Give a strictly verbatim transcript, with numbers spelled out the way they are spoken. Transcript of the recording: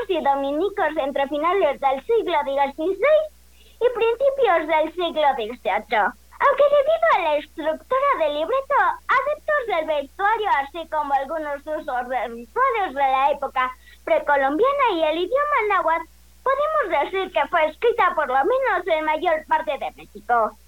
y dominicos entre finales del siglo dieciséis y principios del siglo dieciocho. Aunque debido a la estructura del libreto, adeptos del vestuario, así como algunos usos de rituales de la época precolombiana y el idioma náhuatl, podemos decir que fue escrita por lo menos en mayor parte de México.